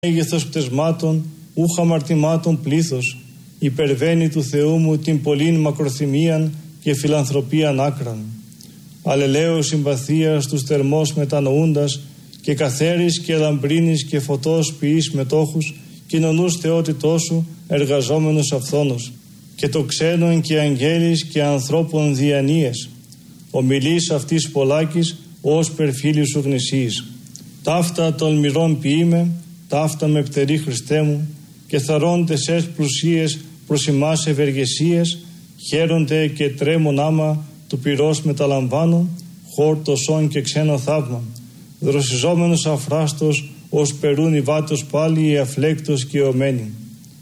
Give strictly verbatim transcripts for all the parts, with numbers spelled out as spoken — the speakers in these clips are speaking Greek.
μέγεθος πτεσμάτων, ούχ αμαρτημάτων πλήθος, υπερβαίνει του Θεού μου την πολλήν μακροθυμίαν και φιλανθρωπίαν άκραν. Αλλελέως συμπαθίας τους θερμός μετανοούντας και καθαίρις και λαμπρίνης και φωτός ποιείς μετόχους κοινωνούς θεότητός σου εργαζόμενους αυθόνος και το ξένον και αγγέλης και ανθρώπων διανοίες. Ομιλείς αυτής πολλάκης ως περφίλης σου γνησίης. Ταύτα τολμηρών ποιείμαι, ταύτα με πτερή Χριστέ μου και θαρώντες εσ πλουσίες προς ημάς ευεργεσίες, χαίρονται και τρέμουν άμα του πυρός μεταλαμβάνω, χόρτωσόν και ξένο θαύμα. Δροσιζόμενος αφράστος, ως περούν οι βάτος πάλι αφλέκτος και ομένη.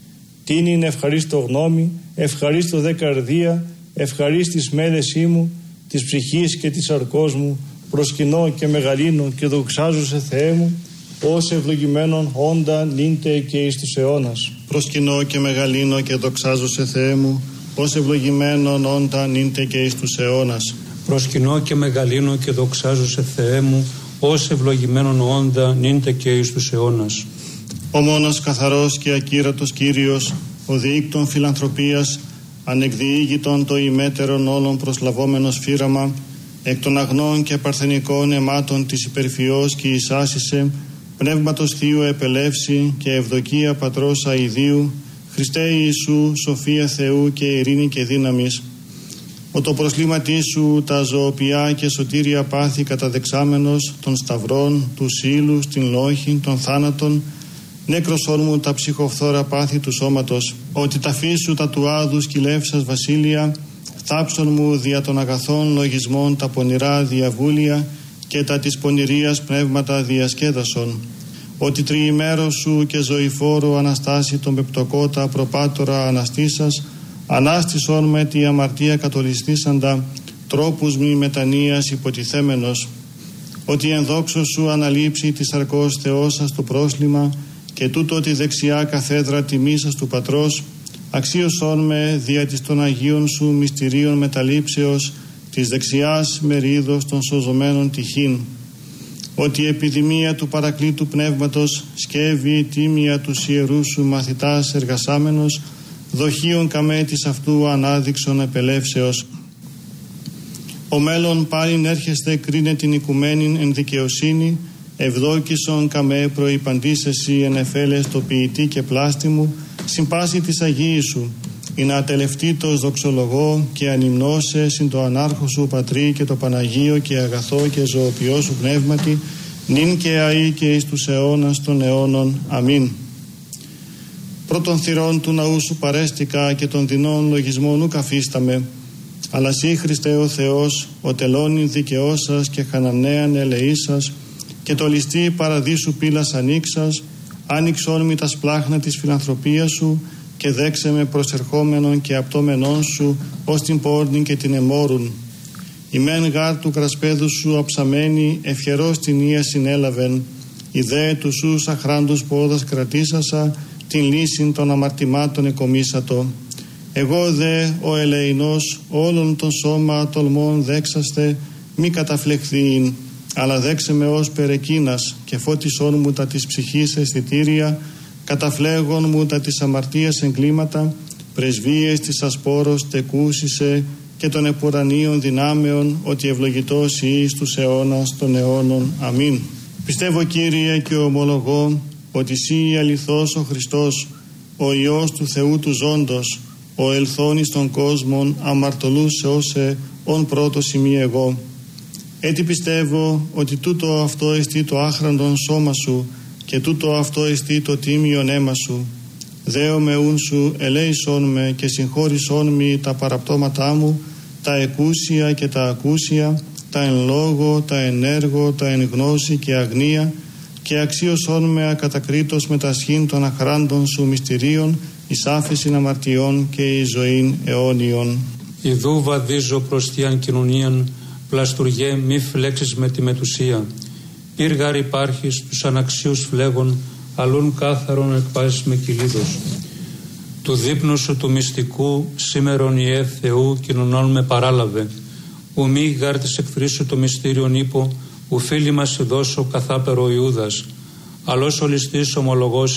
Τιν είναι ευχαρίστω γνώμη, ευχαρίστω δε καρδία, ευχαρίστης μέλεσή μου, της ψυχής και της αρκός μου, προσκυνώ και μεγαλύνω και δοξάζω σε Θεέ μου, ως ευλογημένον όντα νύντε και εις τους αιώνας. Προσκυνώ και μεγαλύνω και δοξάζω σε Θεέ μου, ως ευλογημένον όντα νύντε και εις τους αιώνας. Προσκυνώ και μεγαλύνω και δοξάζω σε Θεέ μου, ως ευλογημένον όντα νύντε και εις τους αιώνας. Ο μόνος καθαρός και ακύρατος Κύριος, ο διήκτων φιλανθρωπίας, ανεκδιήγητον το ημέτερον όλων προσλαβόμενος φύραμα, εκ των αγνών και παρθενικών αιμάτων της υπερφυός και εισάσισε, πνεύματος Θείου επελεύση και ευδοκία Πατρός αηδίου, Χριστέ Ιησού, σοφία Θεού και ειρήνη και δύναμης. Ο το προσλήματί σου τα ζωοποιά και σωτήρια πάθη καταδεξάμενος των σταυρών, του ύλους, την λόχη, των θάνατων, νέκροσόν μου τα ψυχοφθόρα πάθη του σώματος, ότι τα φύσου τα του άδου σκυλεύσας βασίλεια, θάψον μου δια των αγαθών λογισμών τα πονηρά διαβούλια και τα της πονηρίας πνεύματα διασκέδασον, ότι τριημέρος σου και ζωηφόρο αναστάσει τον πεπτοκότα προπάτορα αναστήσας, ανάστησον με τη αμαρτία κατολιστήσαντα, τρόπους μη μετανοίας υποτιθέμενος, ότι εν δόξω σου αναλείψει της αρκός Θεός σας το πρόσλημα και τούτο ότι δεξιά καθέδρα τιμήσας του Πατρός, αξίωσόν με δια της των Αγίων σου μυστηρίων μεταλήψεως της δεξιάς μερίδος των σωζωμένων τυχήν, ότι η επιδημία του παρακλήτου πνεύματος σκεύει τίμια του ιερού σου μαθητάς εργασάμενος, δοχείων καμέ της αυτού ανάδειξον επελεύσεως. Ο μέλλον πάλιν έρχεστε κρίνε την οικουμένην εν δικαιοσύνη, ευδόκησον καμέ προϋπαντής εσύ εν εφέλες το ποιητή και πλάστη μου, συμπάση της Αγίης σου, ή να ατελευτήτως δοξολογώ και ανυμνώσε συν το ανάρχο σου Πατρί και το Παναγίο και αγαθό και ζωοποιό σου πνεύματι, νυν και αεί και εις τους αιώνας των αιώνων. Αμήν. Πρώτων θυρών του ναού σου παρέστηκα και των δεινών λογισμών ουκ αφίσταμε, αλλά σύ Χριστέ ο Θεός, ο τελώνην δικαιός σας και χανανέαν ελεής σας, και το ληστή παραδείσου πύλας ανοίξας, άνοιξόν μη τα σπλάχνα της φιλανθρωπίας σου και δέξε με προσερχόμενον και απτόμενον σου ως την πόρνην και την εμόρουν. Η μεν γάρ του κρασπέδου σου αψαμένη ευχερός την ία συνέλαβεν, η δε του σου αχράντους πόδας κρατήσασα, την λύσιν των αμαρτημάτων εκομίσατο. Εγώ δε ο ελεηνός όλων των σώμα τολμών δέξαστε, μη καταφλεχθείην, αλλά δέξε με ως περεκίνας και φώτισόν μου τα της ψυχής αισθητήρια, καταφλέγον μου τα της αμαρτίας εγκλήματα, πρεσβείες της ασπόρος τεκούσισε και των επουρανίων δυνάμεων, ότι ευλογητός εις τους αιώνας των αιώνων. Αμήν. Πιστεύω Κύριε και ομολογώ ότι Συ αληθώς ο Χριστός, ο Υιός του Θεού του ζώντος, ο ελθόν εις των κόσμων αμαρτωλούς όσε ον πρώτος ημί εγώ. Έτσι πιστεύω ότι τούτο αυτό εστί το άχραντον σώμα σου και τούτο αυτό εστί το τίμιον αίμα σου. Δέο με ούν σου ελέησόν με και συγχώρησόν μη τα παραπτώματά μου, τα εκούσια και τα ακούσια, τα εν λόγω, τα εν έργο, τα εν γνώση και αγνία, και αξίωσόν με ακατακρίτως με τα σχήν των αχράντων σου μυστηρίων, εις άφεσιν αμαρτιών και εις ζωήν αιώνιον. Ιδού βαδίζω προς θείαν κοινωνίαν, πλαστουργέ μη φλέξεις με τη μετουσία. Πύργαρ υπάρχεις τους αναξίους φλέγων, αλλούν κάθαρον εκπάσεις με κυλίδος. Του δείπνου σου του μυστικού, σήμερον Ιε Θεού κοινωνών με παράλαβε. Ου μη γάρ της εχθρής σου το μυστήριον ύπο, ου φίλοι μας δώσω καθάπερο Ιούδας. Αλλός ο ληστής ομολογός